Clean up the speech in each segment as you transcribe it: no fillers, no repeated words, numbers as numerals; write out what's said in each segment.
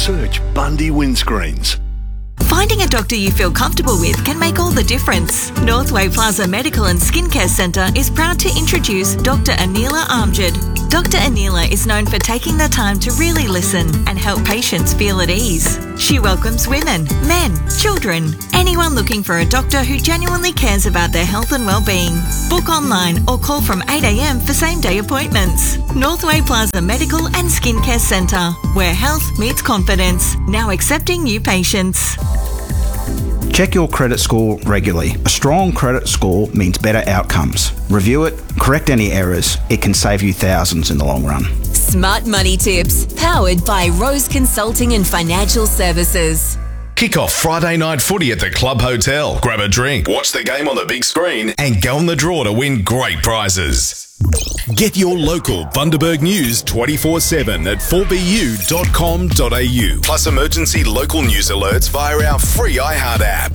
Search Bundy Windscreens. Finding a doctor you feel comfortable with can make all the difference. Northway Plaza Medical and Skincare Centre is proud to introduce Dr. Anila Amjad. Dr. Anila is known for taking the time to really listen and help patients feel at ease. She welcomes women, men, children, anyone looking for a doctor who genuinely cares about their health and well-being. Book online or call from 8 a.m. for same-day appointments. Northway Plaza Medical and Skincare Centre, where health meets confidence. Now accepting new patients. Check your credit score regularly. A strong credit score means better outcomes. Review it, correct any errors. It can save you thousands in the long run. Smart Money Tips, powered by Rose Consulting and Financial Services. Kick off Friday night footy at the Club Hotel. Grab a drink, watch the game on the big screen, and go on the draw to win great prizes. Get your local Bundaberg news 24/7 at 4bu.com.au. Plus emergency local news alerts via our free iHeart app.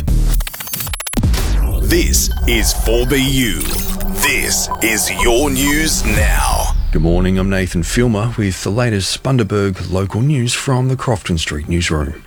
This is 4BU. This is your news now. Good morning, I'm Nathan Filmer with the latest Bundaberg local news from the Crofton Street newsroom.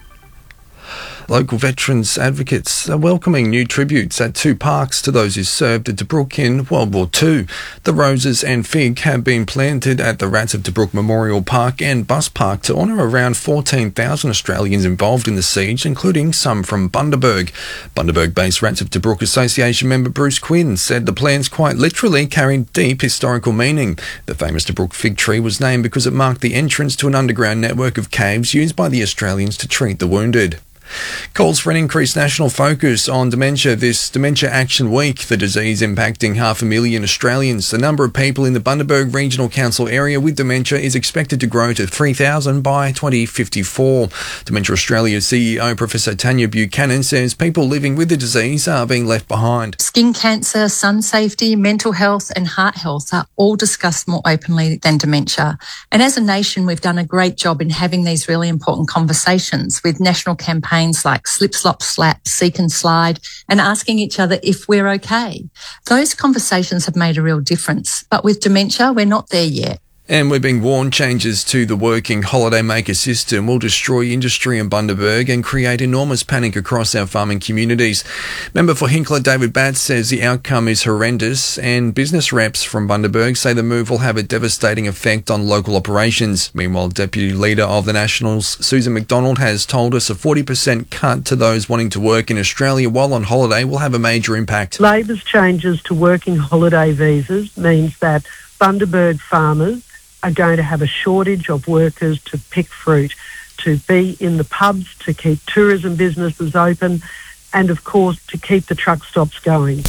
Local veterans advocates are welcoming new tributes at two parks to those who served at Tobruk in World War II. The roses and fig have been planted at the Rats of Tobruk Memorial Park and Bus Park to honour around 14,000 Australians involved in the siege, including some from Bundaberg. Bundaberg-based Rats of Tobruk Association member Bruce Quinn said the plants quite literally carried deep historical meaning. The famous Tobruk fig tree was named because it marked the entrance to an underground network of caves used by the Australians to treat the wounded. Calls for an increased national focus on dementia this Dementia Action Week, the disease impacting 500,000 Australians. The number of people in the Bundaberg Regional Council area with dementia is expected to grow to 3,000 by 2054. Dementia Australia CEO Professor Tanya Buchanan says people living with the disease are being left behind. Skin cancer, sun safety, mental health and heart health are all discussed more openly than dementia. And as a nation, we've done a great job in having these really important conversations with national campaigns like Slip, Slop, Slap, Seek and Slide, and asking each other if we're okay. Those conversations have made a real difference. But with dementia, we're not there yet. And we're being warned changes to the working holidaymaker system will destroy industry in Bundaberg and create enormous panic across our farming communities. Member for Hinkler David Batts says the outcome is horrendous, and business reps from Bundaberg say the move will have a devastating effect on local operations. Meanwhile, Deputy Leader of the Nationals, Susan McDonald, has told us a 40% cut to those wanting to work in Australia while on holiday will have a major impact. Labor's changes to working holiday visas means that Bundaberg farmers are going to have a shortage of workers to pick fruit, to be in the pubs, to keep tourism businesses open, and of course to keep the truck stops going.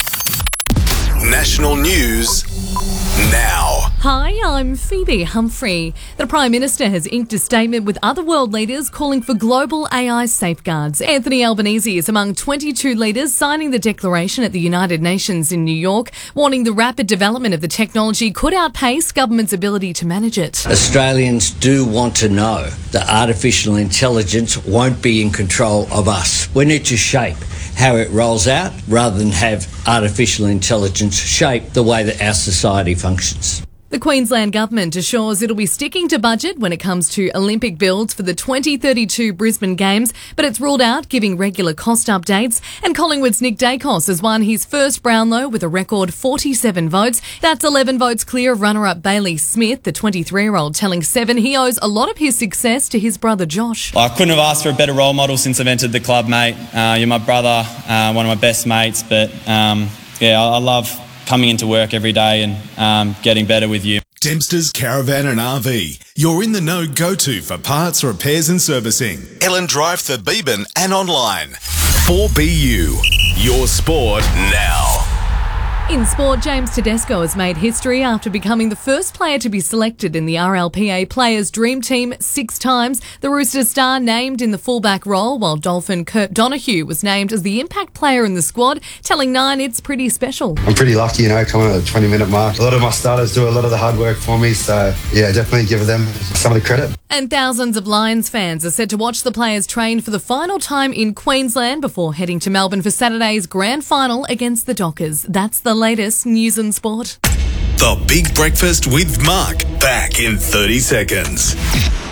National news now. Hi, I'm Phoebe Humphrey. The Prime Minister has inked a statement with other world leaders calling for global AI safeguards. Anthony Albanese is among 22 leaders signing the declaration at the United Nations in New York, warning the rapid development of the technology could outpace government's ability to manage it. Australians do want to know that artificial intelligence won't be in control of us. We need to shape how it rolls out rather than have artificial intelligence shape the way that our society functions. The Queensland Government assures it'll be sticking to budget when it comes to Olympic builds for the 2032 Brisbane Games, but it's ruled out giving regular cost updates. And Collingwood's Nick Dacos has won his first Brownlow with a record 47 votes. That's 11 votes clear of runner-up Bailey Smith, the 23-year-old, telling Seven he owes a lot of his success to his brother Josh. I couldn't have asked for a better role model since I've entered the club, mate. You're my brother, one of my best mates, but I love coming into work every day and getting better with you. Dempster's Caravan and RV. You're in the know go-to for parts, repairs and servicing. Ellen Drive, Thurbeban and online. 4BU. Your sport now. In sport, James Tedesco has made history after becoming the first player to be selected in the RLPA Players' Dream Team 6 times. The Rooster star named in the fullback role, while Dolphin Kurt Donahue was named as the impact player in the squad, telling Nine it's pretty special. I'm pretty lucky, coming at the 20-minute mark. A lot of my starters do a lot of the hard work for me, so definitely give them some of the credit. And thousands of Lions fans are set to watch the players train for the final time in Queensland before heading to Melbourne for Saturday's grand final against the Dockers. That's the latest news and sport. The Big Breakfast with Mark, back in 30 seconds.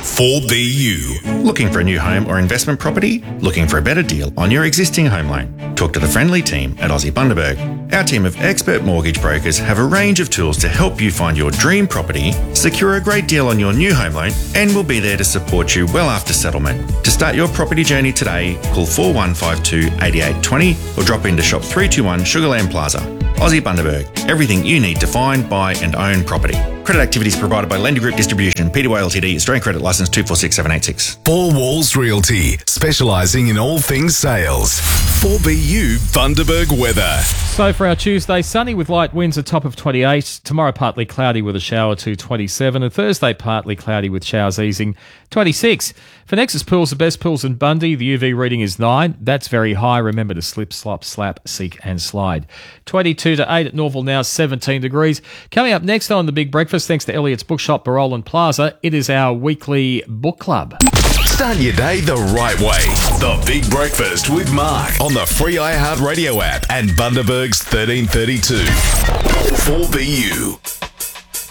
4BU. Looking for a new home or investment property? Looking for a better deal on your existing home loan? Talk to the friendly team at Aussie Bundaberg. Our team of expert mortgage brokers have a range of tools to help you find your dream property, secure a great deal on your new home loan, and we'll be there to support you well after settlement. To start your property journey today, call 4152 8820 or drop into Shop 321 Sugarland Plaza. Aussie Bundaberg. Everything you need to find, buy and own property. Credit activities provided by Lender Group Distribution, Pty Ltd, Australian Credit Licence 246786. Four Walls Realty, specialising in all things sales. 4BU Bundaberg weather. So for our Tuesday, sunny with light winds, a top of 28. Tomorrow, partly cloudy with a shower to 27. And Thursday, partly cloudy with showers easing, 26. For Nexus Pools, the best pools in Bundy, the UV reading is 9. That's very high. Remember to slip, slop, slap, seek and slide. 22 to 8 at Norval now, 17 degrees. Coming up next on The Big Breakfast, thanks to Elliott's Bookshop, Barolan Plaza, it is our weekly book club. Start your day the right way. The Big Breakfast with Mark on the free iHeartRadio app and Bundaberg's 1332. 4BU.